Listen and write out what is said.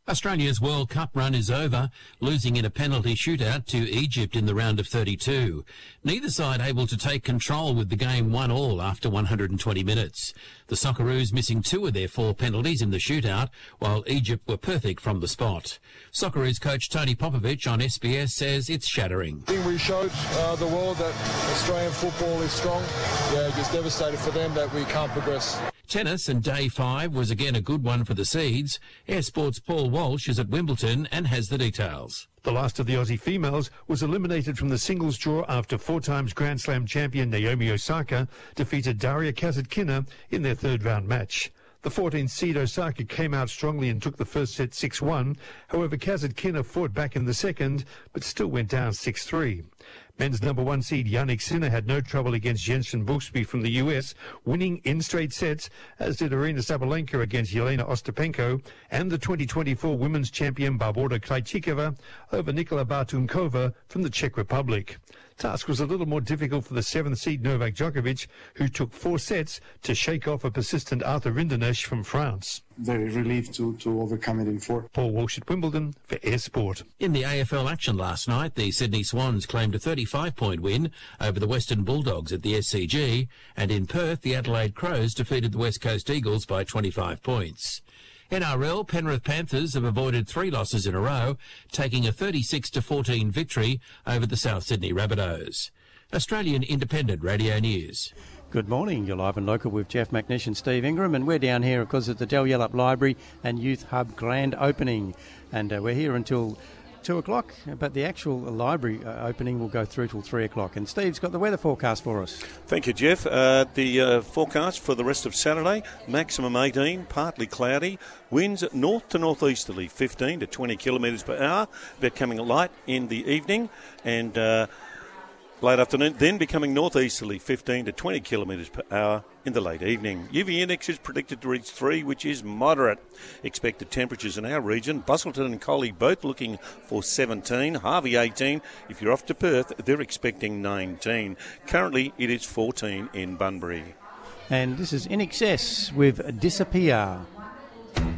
Australia's World Cup run is over, losing in a penalty shootout to Egypt in the round of 32. Neither side able to take control with the game 1-1 after 120 minutes. The Socceroos missing 2 of their 4 penalties in the shootout, while Egypt were perfect from the spot. Socceroos coach Tony Popovich on SBS says it's shattering. I think we showed the world that Australian football is strong. Yeah, it gets devastated for them that we can't progress. Tennis and day 5 was again a good one for the Seeds. Air Sports' Paul Walsh is at Wimbledon and has the details. The last of the Aussie females was eliminated from the singles draw after 4 times Grand Slam champion Naomi Osaka defeated Daria Kasatkina in their third round match. The 14th seed Osaka came out strongly and took the first set 6-1. However, Kasatkina fought back in the second, but still went down 6-3. Men's number 1 seed Yannick Sinner had no trouble against Jensen Booksby from the US, winning in straight sets, as did Arina Sabalenka against Yelena Ostapenko, and the 2024 women's champion Barbora Krejcikova over Nikola Bartunkova from the Czech Republic. Task was a little more difficult for the 7th seed Novak Djokovic, who took 4 sets to shake off a persistent Arthur Rinderknecht from France. Very relieved to overcome it in 4. Paul Walsh at Wimbledon for Air Sport. In the AFL action last night, the Sydney Swans claimed a 35-point win over the Western Bulldogs at the SCG, and in Perth, the Adelaide Crows defeated the West Coast Eagles by 25 points. NRL, Penrith Panthers have avoided 3 losses in a row, taking a 36-14 victory over the South Sydney Rabbitohs. Australian Independent Radio News. Good morning. You're live and local with Jeff McNish and Steve Ingram, and we're down here, of course, at the Del Yellup Library and Youth Hub grand opening, and we're here until 2 o'clock, but the actual library opening will go through till 3 o'clock. And Steve's got the weather forecast for us. Thank you, Jeff. The forecast for the rest of Saturday, maximum 18, partly cloudy, winds north to northeasterly, 15 to 20 kilometres per hour, becoming light in the evening, and late afternoon, then becoming northeasterly, 15 to 20 kilometres per hour in the late evening. UV index is predicted to reach 3, which is moderate. Expected temperatures in our region, Busselton and Collie both looking for 17, Harvey 18. If you're off to Perth, they're expecting 19. Currently, it is 14 in Bunbury. And this is In Excess with Disappear.